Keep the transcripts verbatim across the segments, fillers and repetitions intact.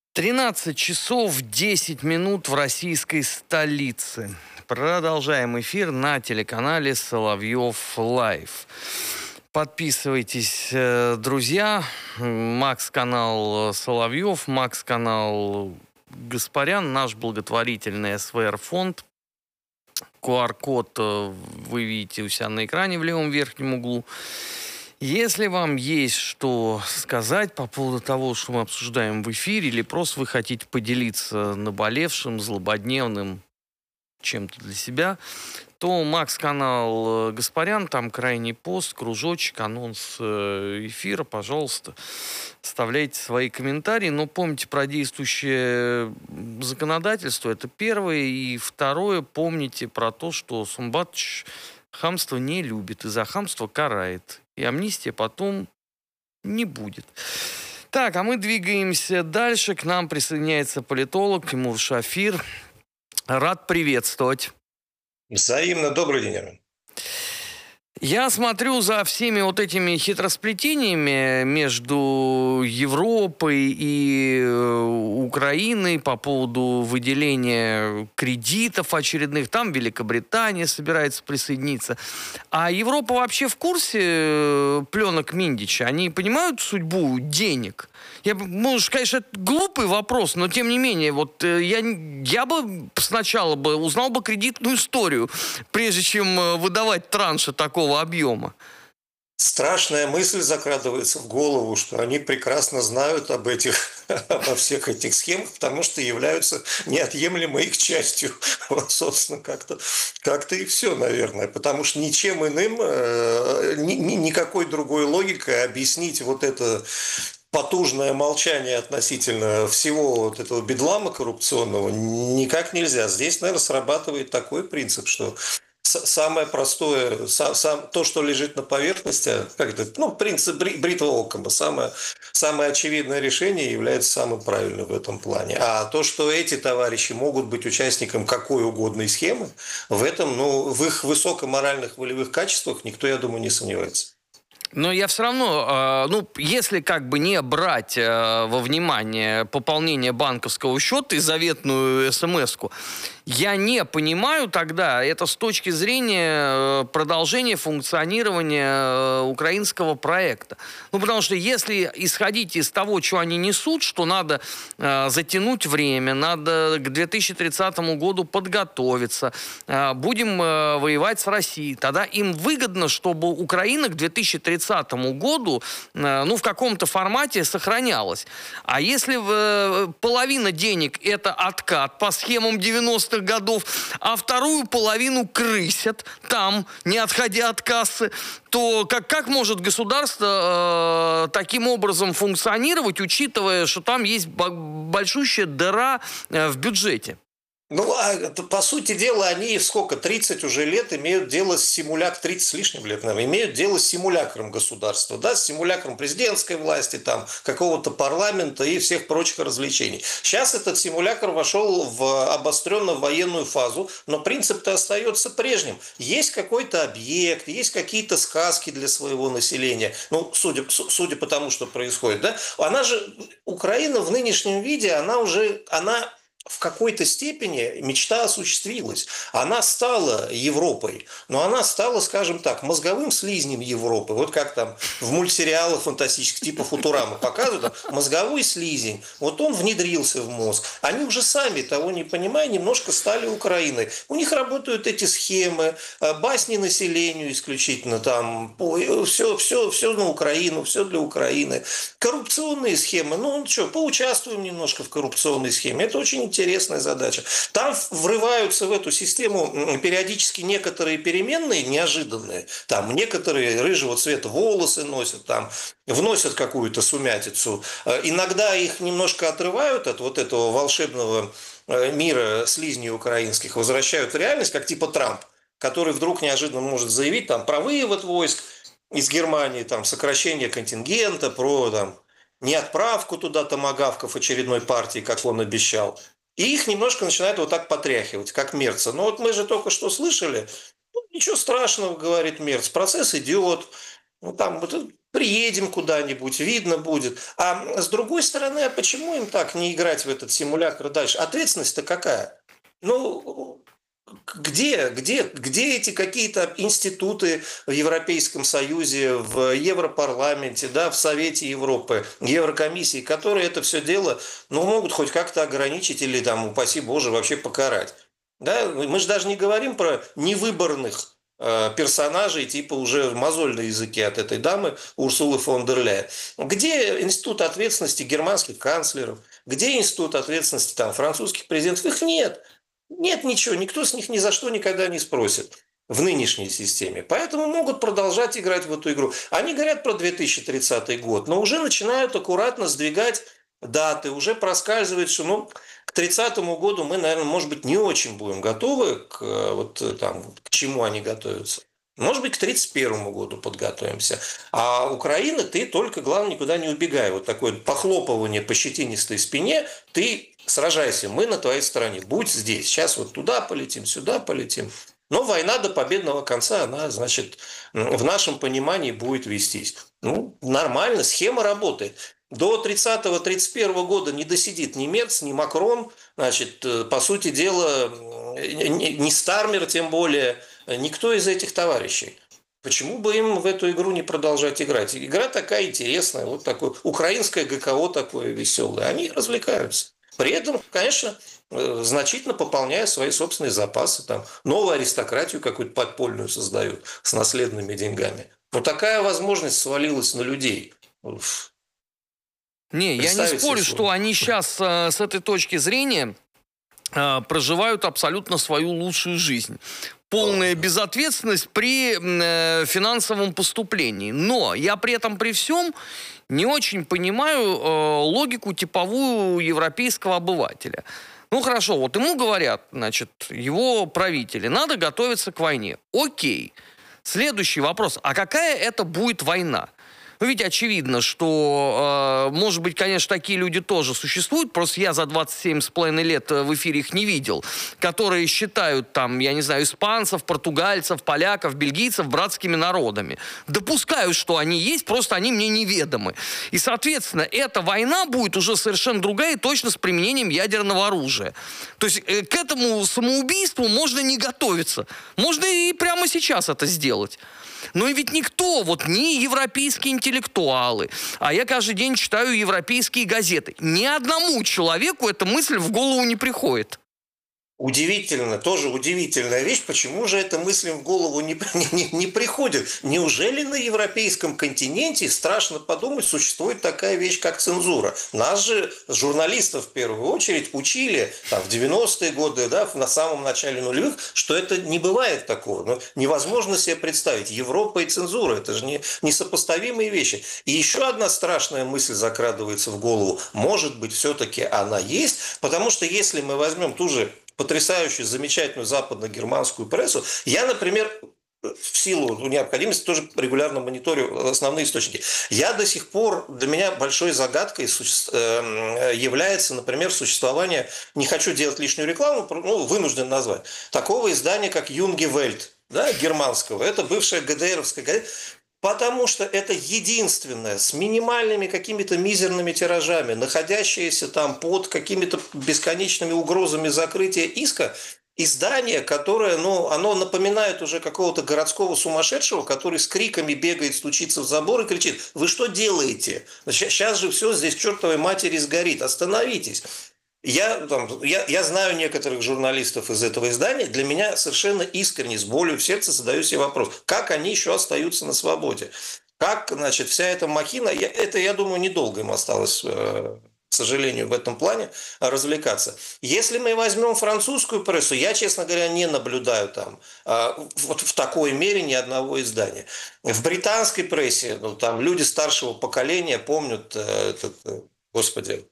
тринадцать часов десять минут в российской столице. Продолжаем эфир на телеканале Соловьев Лайв. Подписывайтесь, э, друзья. Макс-канал Соловьев, Макс-канал Гаспарян, наш благотворительный эс вэ эр-фонд. ку ар-код вы видите у себя на экране в левом верхнем углу. Если вам есть что сказать по поводу того, что мы обсуждаем в эфире, или просто вы хотите поделиться наболевшим, злободневным чем-то для себя, то Макс-канал Гаспарян, там крайний пост, кружочек, анонс эфира, пожалуйста, оставляйте свои комментарии. Но помните про действующее законодательство, это первое. И второе, помните про то, что Сумбатович хамство не любит и за хамство карает. И амнистия потом не будет. Так, а мы двигаемся дальше. К нам присоединяется политолог Тимур Шафир. Рад приветствовать. Взаимно. Добрый день, Армен. Я смотрю за всеми вот этими хитросплетениями между Европой и Украиной по поводу выделения кредитов очередных. Там Великобритания собирается присоединиться. А Европа вообще в курсе пленок Миндича? Они понимают судьбу денег? Я, может, конечно, это глупый вопрос, но тем не менее, вот я, я бы сначала бы узнал бы кредитную историю, прежде чем выдавать транши такого объема. Страшная мысль закрадывается в голову, что они прекрасно знают об этих, обо всех этих схемах, потому что являются неотъемлемой их частью. Вот, собственно, как-то, как-то и все, наверное. Потому что ничем иным, ни, ни, никакой другой логикой объяснить вот это потужное молчание относительно всего вот этого бедлама коррупционного никак нельзя. Здесь, наверное, срабатывает такой принцип, что самое простое, сам, то, что лежит на поверхности, как это, ну, принцип бритвы Оккама, самое, самое очевидное решение является самым правильным в этом плане. А то, что эти товарищи могут быть участником какой угодной схемы, в этом, ну, в их высокоморальных волевых качествах никто, я думаю, не сомневается. Но я все равно, ну, если как бы не брать во внимание пополнение банковского счета и заветную смс-ку, я не понимаю тогда, это с точки зрения продолжения функционирования украинского проекта. Ну, потому что если исходить из того, что они несут, что надо затянуть время, надо к две тысячи тридцатому году подготовиться, будем воевать с Россией, тогда им выгодно, чтобы Украина к две тысячи тридцатому году, ну, в каком-то формате сохранялась. А если половина денег это откат по схемам девяностых годов, а вторую половину крысят там, не отходя от кассы, то как, как может государство э, таким образом функционировать, учитывая, что там есть большущая дыра э, в бюджете? Ну, а по сути дела, они сколько, тридцать уже лет имеют дело с симулякром, тридцать с лишним лет, наверное, имеют дело с симулякром государства, да, с симулякром президентской власти, там, какого-то парламента и всех прочих развлечений. Сейчас этот симулякр вошел в обостренно военную фазу, но принцип-то остается прежним. Есть какой-то объект, есть какие-то сказки для своего населения, ну, судя, судя по тому, что происходит, да, она же, Украина в нынешнем виде, она уже, она... в какой-то степени мечта осуществилась. Она стала Европой, но она стала, скажем так, мозговым слизнем Европы. Вот как там в мультсериалах фантастических типа «Футурама» показывают, там, мозговой слизень. Вот он внедрился в мозг. Они уже сами, того не понимая, немножко стали Украиной. У них работают эти схемы, басни населению исключительно, там, все, все, все на Украину, все для Украины. Коррупционные схемы, ну что, поучаствуем немножко в коррупционной схеме. Это очень интересная задача. Там врываются в эту систему периодически некоторые переменные, неожиданные. Там некоторые рыжего цвета волосы носят, там вносят какую-то сумятицу. Иногда их немножко отрывают от вот этого волшебного мира слизней украинских, возвращают в реальность, как типа Трамп, который вдруг неожиданно может заявить там про вывод войск из Германии, там сокращение контингента, про там неотправку туда томагавков очередной партии, как он обещал. И их немножко начинает вот так потряхивать, как Мерца. Но вот мы же только что слышали, ну, ничего страшного, говорит Мерц, процесс идет, ну, там приедем куда-нибудь, видно будет. А с другой стороны, а почему им так не играть в этот симулятор дальше? Ответственность-то какая? Ну, где, где, где эти какие-то институты в Европейском Союзе, в Европарламенте, да, в Совете Европы, Еврокомиссии, которые это все дело, ну, могут хоть как-то ограничить или, там, упаси Боже, вообще покарать? Да? Мы же даже не говорим про невыборных э, персонажей, типа уже мозоль на языке от этой дамы Урсулы фон дер Ляйен. Где институт ответственности германских канцлеров? Где институт ответственности там, французских президентов? Их нет. Нет ничего, никто с них ни за что никогда не спросит в нынешней системе. Поэтому могут продолжать играть в эту игру. Они говорят про две тысячи тридцатый год, но уже начинают аккуратно сдвигать даты, уже проскальзывает, что ну, к тридцатому году мы, наверное, может быть, не очень будем готовы к, вот, там, к чему они готовятся. Может быть, к тридцать первому году подготовимся. А Украина, ты только, главное, никуда не убегай. Вот такое похлопывание по щетинистой спине, ты сражайся, мы на твоей стороне, будь здесь. Сейчас вот туда полетим, сюда полетим. Но война до победного конца, она, значит, в нашем понимании будет вестись. Ну, нормально, схема работает. До тридцатого тридцать первого года не досидит ни Мерц, ни Макрон. Значит, по сути дела, ни Стармер, тем более, никто из этих товарищей. Почему бы им в эту игру не продолжать играть? Игра такая интересная, вот такое украинское ГКО такое веселое. Они развлекаются. При этом, конечно, значительно пополняя свои собственные запасы. Там, новую аристократию какую-то подпольную создают с наследными деньгами. Вот такая возможность свалилась на людей. Не, я не спорю, что они сейчас э, с этой точки зрения э, проживают абсолютно свою лучшую жизнь. Полная безответственность при э, финансовом поступлении. Но я при этом при всем не очень понимаю э, логику типовую европейского обывателя. Ну хорошо, вот ему говорят, значит, его правители, надо готовиться к войне. Окей. Следующий вопрос, а какая это будет война? Ну, ведь очевидно, что, э, может быть, конечно, такие люди тоже существуют, просто я за двадцать семь с половиной лет в эфире их не видел, которые считают, там, я не знаю, испанцев, португальцев, поляков, бельгийцев братскими народами. Допускаю, что они есть, просто они мне неведомы. И, соответственно, эта война будет уже совершенно другая и точно с применением ядерного оружия. То есть э, к этому самоубийству можно не готовиться. Можно и прямо сейчас это сделать. Но и ведь никто, вот ни европейские интеллектуалы, а я каждый день читаю европейские газеты, ни одному человеку эта мысль в голову не приходит. Удивительно, тоже удивительная вещь, почему же эта мысль в голову не, не, не приходит. Неужели на европейском континенте, страшно подумать, существует такая вещь, как цензура? Нас же, журналистов в первую очередь, учили там, в девяностые годы, да, на самом начале нулевых, что это не бывает такого. Но невозможно себе представить. Европа и цензура – это же не, несопоставимые вещи. И еще одна страшная мысль закрадывается в голову. Может быть, все-таки она есть, потому что если мы возьмем ту же потрясающую, замечательную западно-германскую прессу. Я, например, в силу необходимости тоже регулярно мониторю основные источники. Я до сих пор, для меня большой загадкой является, например, существование, не хочу делать лишнюю рекламу, ну, вынужден назвать, такого издания, как «Юнге Вельт», да, германского. Это бывшая ГДРовская газета. Потому что это единственное, с минимальными какими-то мизерными тиражами, находящееся там под какими-то бесконечными угрозами закрытия иска, издание, которое, ну, оно напоминает уже какого-то городского сумасшедшего, который с криками бегает, стучится в забор и кричит: «Вы что делаете? Сейчас же все здесь к чертовой матери сгорит, остановитесь». Я, там, я, я знаю некоторых журналистов из этого издания, для меня совершенно искренне, с болью в сердце задаю себе вопрос, как они еще остаются на свободе? Как, значит, вся эта махина, я, это, я думаю, недолго им осталось, э, к сожалению, в этом плане развлекаться. Если мы возьмем французскую прессу, я, честно говоря, не наблюдаю там э, вот в такой мере ни одного издания. В британской прессе, ну, там люди старшего поколения помнят, э, этот, э, господи,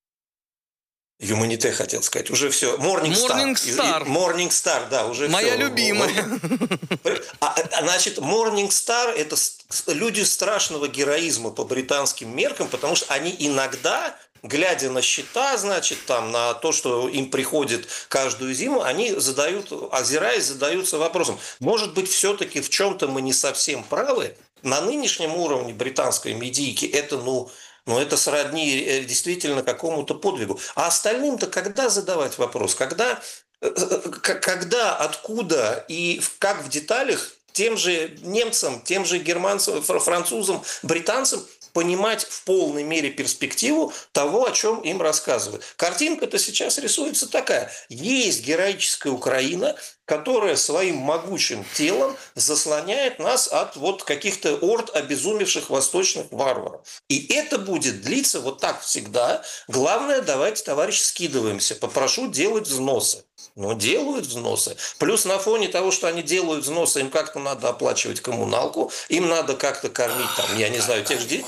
Юманите, хотел сказать. Уже все. Morning Star. Morning Star. Morning Star, да, уже Моя все. любимая. А, значит, Morning Star – это люди страшного героизма по британским меркам, потому что они иногда, глядя на счета, значит, там, на то, что им приходит каждую зиму, они задают, озираясь, задаются вопросом, может быть, все-таки в чем-то мы не совсем правы, на нынешнем уровне британской медийки это, ну, ну, это сродни действительно какому-то подвигу. А остальным-то когда задавать вопрос? Когда, когда, откуда и как в деталях тем же немцам, тем же германцам, французам, британцам понимать в полной мере перспективу того, о чем им рассказывают. Картинка-то сейчас рисуется такая. Есть героическая Украина, которая своим могучим телом заслоняет нас от вот каких-то орд обезумевших восточных варваров. И это будет длиться вот так всегда. Главное, давайте, товарищи, скидываемся. Попрошу делать взносы. Ну, делают взносы. Плюс на фоне того, что они делают взносы, им как-то надо оплачивать коммуналку, им надо как-то кормить, там, я не знаю, тех же детей.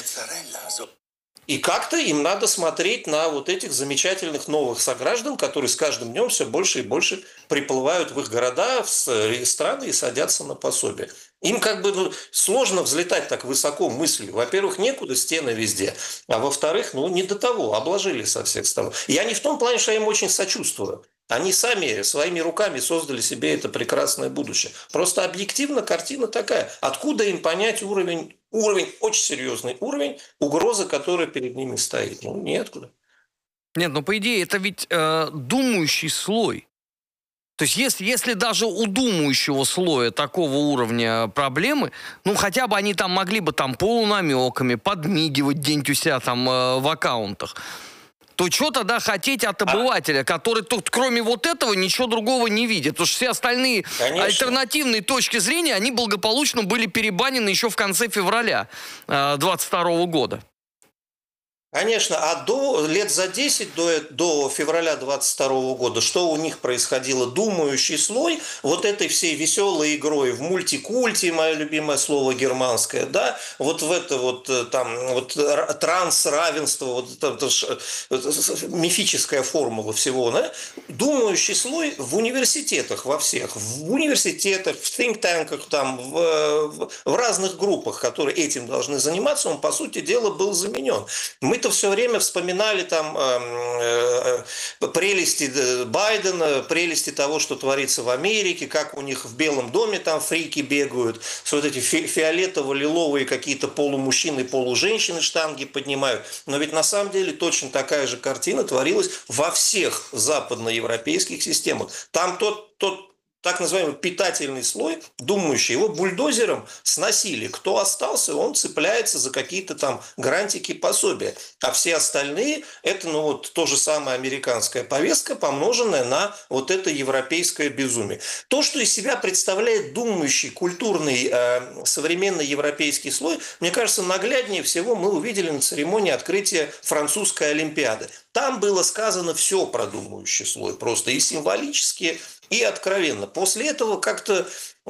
И как-то им надо смотреть на вот этих замечательных новых сограждан, которые с каждым днем все больше и больше приплывают в их города, в страны и садятся на пособие. Им как бы ну, сложно взлетать так высоко мыслью. Во-первых, некуда, стены везде. А во-вторых, ну не до того, обложили со всех сторон. Я не в том плане, что я им очень сочувствую. Они сами своими руками создали себе это прекрасное будущее. Просто объективно картина такая. Откуда им понять уровень, уровень, очень серьезный уровень угрозы, которая перед ними стоит? Ну, неоткуда. Нет, ну по идее это ведь э, думающий слой. То есть если, если даже у думающего слоя такого уровня проблемы, ну хотя бы они там могли бы там полунамеками подмигивать где-нибудь у себя там э, в аккаунтах, то что тогда хотеть от обывателя, который тут кроме вот этого ничего другого не видит? Потому что все остальные Конечно. альтернативные точки зрения, они благополучно были перебанены еще в конце февраля э, двадцать второго года. Конечно, а до, лет за десять до, до февраля двадцать второго года, что у них происходило? Думающий слой вот этой всей веселой игрой в мультикульте, мое любимое слово германское, да, вот в это вот там вот трансравенство, вот это, это, мифическая формула всего, да? Думающий слой в университетах во всех, в университетах, в think-танках, там, в, в, в разных группах, которые этим должны заниматься, он, по сути дела, был заменен. Мы все время вспоминали там э, э, прелести Байдена, прелести того, что творится в Америке, как у них в Белом доме там фрики бегают, что вот эти фи- фиолетово-лиловые какие-то полумужчины, полуженщины штанги поднимают. Но ведь на самом деле точно такая же картина творилась во всех западноевропейских системах. Там тот, тот так называемый питательный слой, думающий, его бульдозером сносили. Кто остался, он цепляется за какие-то там грантики, пособия. А все остальные, это ну вот то же самое американская повестка, помноженная на вот это европейское безумие. То, что из себя представляет думающий, культурный, э, современный европейский слой, мне кажется, нагляднее всего мы увидели на церемонии открытия французской Олимпиады. Там было сказано все про думающий слой, просто и символически, и откровенно. После этого как-то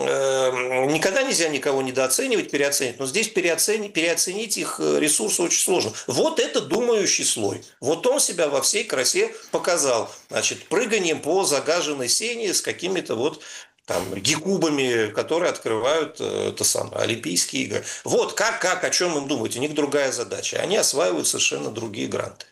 э, никогда нельзя никого недооценивать, переоценивать, но здесь переоценить, переоценить их ресурсы очень сложно. Вот это думающий слой. Вот он себя во всей красе показал. Значит, прыганием по загаженной сене с какими-то вот там, гекубами, которые открывают э, это самое, Олимпийские игры. Вот как, как, о чем им думать? У них другая задача. Они осваивают совершенно другие гранты.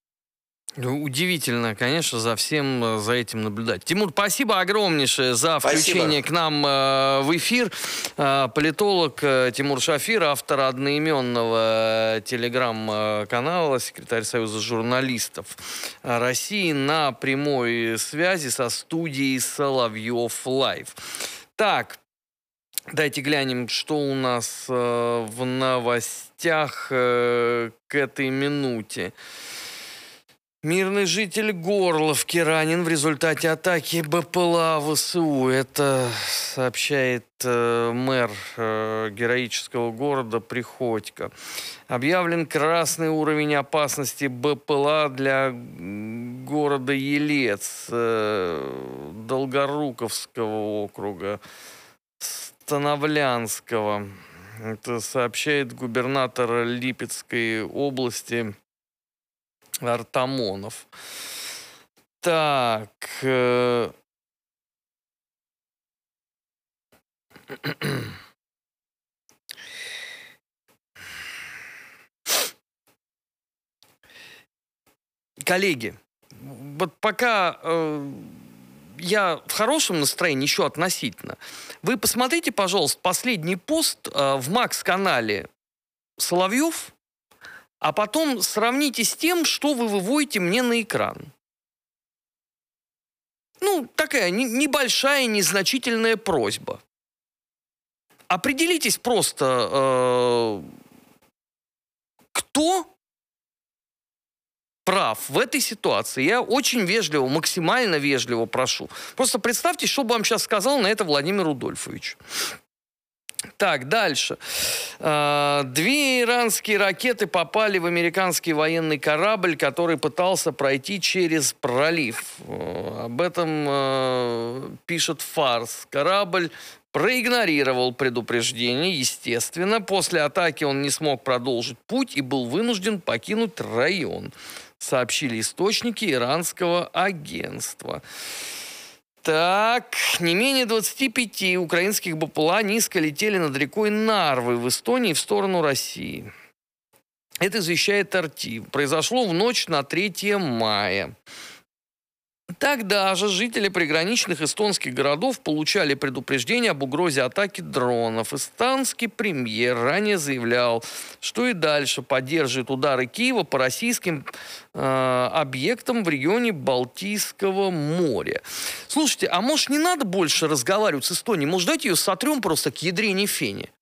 Удивительно, конечно, за всем за этим наблюдать. Тимур, спасибо огромнейшее за включение спасибо. К нам э, в эфир. Э, политолог э, Тимур Шафир, автор одноименного телеграм-канала, секретарь Союза журналистов России, на прямой связи со студией Соловьев Лайв. Так, давайте глянем, что у нас э, в новостях э, к этой минуте. Мирный житель Горловки ранен в результате атаки БПЛА ВСУ. Это сообщает э, мэр э, героического города Приходько. Объявлен красный уровень опасности БПЛА для города Елец, э, Долгоруковского округа, Становлянского. Это сообщает губернатор Липецкой области Артамонов. Так. Э... Коллеги, вот пока э, я в хорошем настроении еще относительно. Вы посмотрите, пожалуйста, последний пост э, в Макс-канале Соловьев, а потом сравните с тем, что вы выводите мне на экран. Ну, такая не, небольшая, незначительная просьба. Определитесь просто, э, кто прав в этой ситуации. Я очень вежливо, максимально вежливо прошу. Просто представьте, что бы вам сейчас сказал на это Владимир Рудольфович. Так, дальше. Две иранские ракеты попали в американский военный корабль, который пытался пройти через пролив. Об этом пишет Фарс. Корабль проигнорировал предупреждение, естественно. После атаки он не смог продолжить путь и был вынужден покинуть район, сообщили источники иранского агентства. Так, не менее двадцати пяти украинских БПЛА низко летели над рекой Нарвы в Эстонии в сторону России. Это извещает эр ти. Произошло в ночь на третье мая. Тогда же жители приграничных эстонских городов получали предупреждение об угрозе атаки дронов. Эстонский премьер ранее заявлял, что и дальше поддержит удары Киева по российским э, объектам в регионе Балтийского моря. Слушайте, а может не надо больше разговаривать с Эстонией? Может, давайте ее сотрем просто к ядрене фени?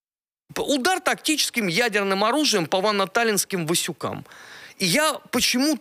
Удар тактическим ядерным оружием по ванно-таллинским Васюкам. И я почему-то